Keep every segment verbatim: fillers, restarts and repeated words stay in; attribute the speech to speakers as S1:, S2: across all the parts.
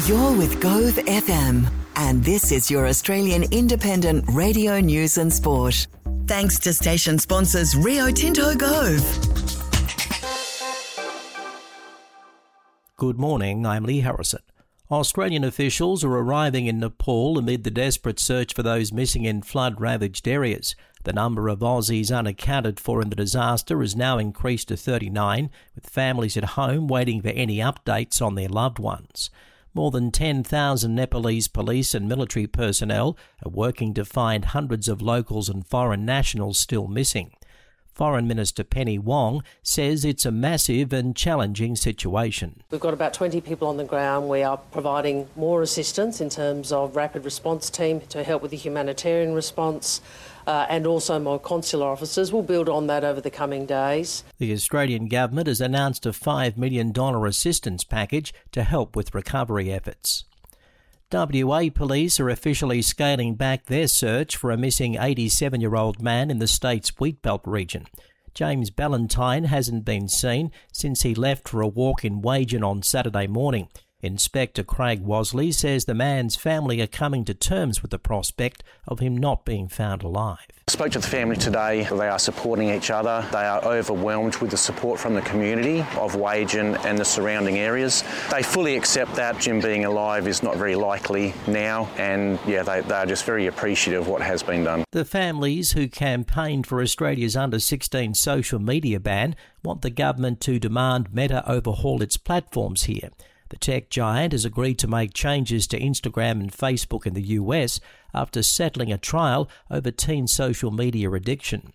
S1: You're with Gove F M, and this is your Australian independent radio news and sport. Thanks to station sponsors Rio Tinto Gove.
S2: Good morning, I'm Lee Harrison. Australian officials are arriving in Nepal amid the desperate search for those missing in flood-ravaged areas. The number of Aussies unaccounted for in the disaster has now increased to thirty-nine, with families at home waiting for any updates on their loved ones. More than ten thousand Nepalese police and military personnel are working to find hundreds of locals and foreign nationals still missing. Foreign Minister Penny Wong says it's a massive and challenging situation.
S3: We've got about twenty people on the ground. We are providing more assistance in terms of rapid response team to help with the humanitarian response, uh, and also more consular officers. We'll build on that over the coming days.
S2: The Australian government has announced a five million dollars assistance package to help with recovery efforts. W A police are officially scaling back their search for a missing eighty-seven-year-old man in the state's Wheatbelt region. James Ballantyne hasn't been seen since he left for a walk in Wagen on Saturday morning. Inspector Craig Wasley says the man's family are coming to terms with the prospect of him not being found alive.
S4: I spoke to the family today. They are supporting each other. They are overwhelmed with the support from the community of Wagen and the surrounding areas. They fully accept that Jim being alive is not very likely now, and yeah, they, they are just very appreciative of what has been done.
S2: The families who campaigned for Australia's under sixteen social media ban want the government to demand Meta overhaul its platforms here. The tech giant has agreed to make changes to Instagram and Facebook in the U S after settling a trial over teen social media addiction.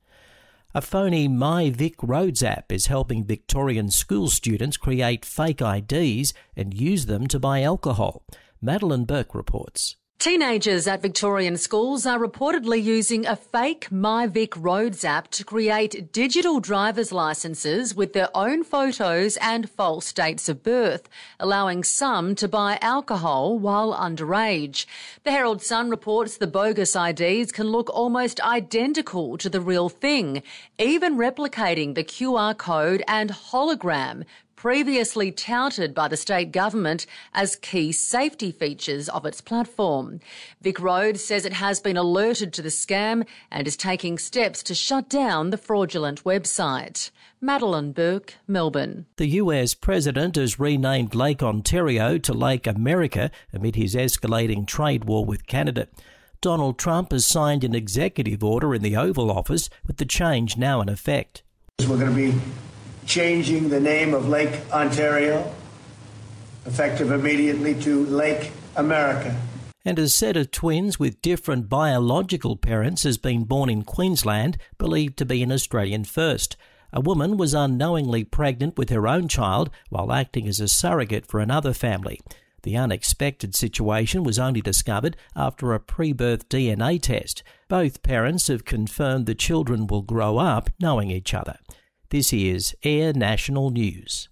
S2: A phony My Vic Roads app is helping Victorian school students create fake I Ds and use them to buy alcohol. Madeline Burke reports.
S5: Teenagers at Victorian schools are reportedly using a fake My Vic Roads app to create digital driver's licences with their own photos and false dates of birth, allowing some to buy alcohol while underage. The Herald Sun reports the bogus I Ds can look almost identical to the real thing, even replicating the Q R code and hologram previously touted by the state government as key safety features of its platform. Vic Roads says it has been alerted to the scam and is taking steps to shut down the fraudulent website. Madeline Burke, Melbourne.
S2: The U S president has renamed Lake Ontario to Lake America amid his escalating trade war with Canada. Donald Trump has signed an executive order in the Oval Office with the change now in effect.
S6: We're going to be changing the name of Lake Ontario, effective immediately, to Lake America.
S2: And a set of twins with different biological parents has been born in Queensland, believed to be an Australian first. A woman was unknowingly pregnant with her own child while acting as a surrogate for another family. The unexpected situation was only discovered after a pre-birth D N A test. Both parents have confirmed the children will grow up knowing each other. This is Air National News.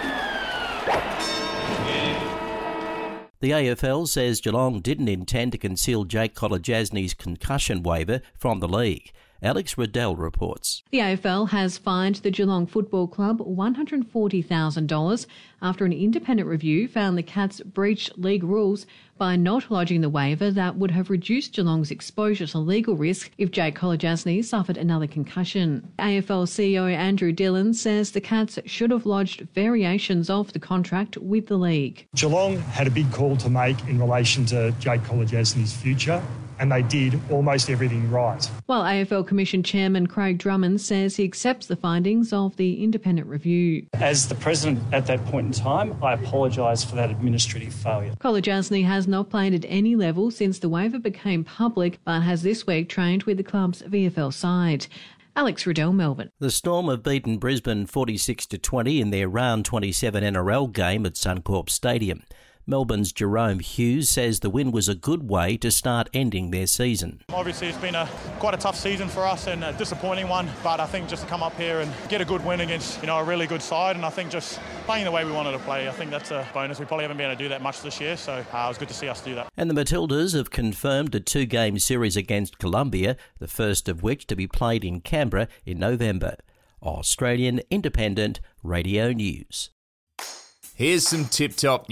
S2: The A F L says Geelong didn't intend to conceal Jake Kolodjasny's concussion waiver from the league. Alex Riddell reports.
S7: The A F L has fined the Geelong Football Club one hundred forty thousand dollars after an independent review found the Cats breached league rules by not lodging the waiver that would have reduced Geelong's exposure to legal risk if Jake Kolodjasny suffered another concussion. A F L C E O Andrew Dillon says the Cats should have lodged variations of the contract with the league.
S8: Geelong had a big call to make in relation to Jake Kolodjasny's future, and they did almost everything right. While
S7: A F L Commission Chairman Craig Drummond says he accepts the findings of the independent review.
S9: As the President at that point in time, I apologise for that administrative failure.
S7: Kolodjasny has not played at any level since the waiver became public, but has this week trained with the club's V F L side. Alex Riddell, Melbourne.
S2: The Storm have beaten Brisbane forty-six to twenty in their round twenty-seven N R L game at Suncorp Stadium. Melbourne's Jerome Hughes says the win was a good way to start ending their season.
S10: Obviously it's been a quite a tough season for us and a disappointing one, but I think just to come up here and get a good win against, you know, a really good side, and I think just playing the way we wanted to play, I think that's a bonus. We probably haven't been able to do that much this year, so uh, it was good to see us do that.
S2: And the Matildas have confirmed a two-game series against Colombia, the first of which to be played in Canberra in November. Australian Independent Radio News.
S11: Here's some tip-top news.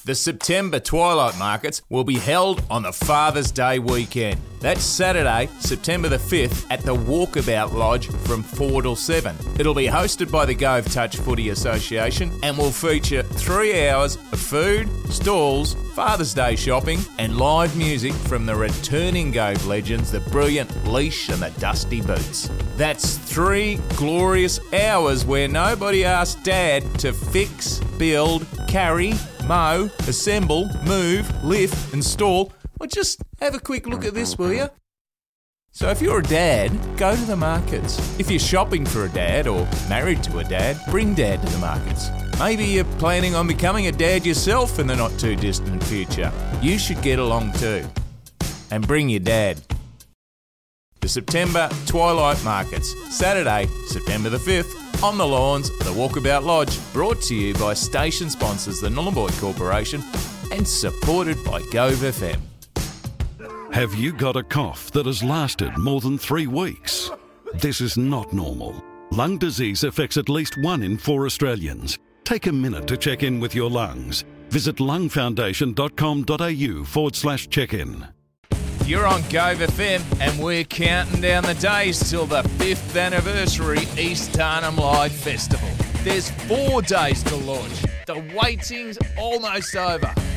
S11: The September Twilight Markets will be held on the Father's Day weekend. That's Saturday, September the fifth at the Walkabout Lodge from four till seven. It'll be hosted by the Gove Touch Footy Association and will feature three hours of food, stalls, Father's Day shopping and live music from the returning Gove legends, the brilliant Leash and the Dusty Boots. That's three glorious hours where nobody asks Dad to fix, build, carry, mow, assemble, move, lift, install. Well, just have a quick look at this, will you? So if you're a dad, go to the markets. If you're shopping for a dad or married to a dad, bring Dad to the markets. Maybe you're planning on becoming a dad yourself in the not too distant future. You should get along too. And bring your dad. The September Twilight Markets, Saturday, September the fifth, on the lawns of the Walkabout Lodge, brought to you by station sponsors the Nhulunbuy Corporation and supported by Gove F M.
S12: Have you got a cough that has lasted more than three weeks? This is not normal. Lung disease affects at least one in four Australians. Take a minute to check in with your lungs. Visit lungfoundation.com.au forward slash check-in.
S11: You're on Gove F M and we're counting down the days till the fifth anniversary East Arnhem Live Festival. There's four days to launch. The waiting's almost over.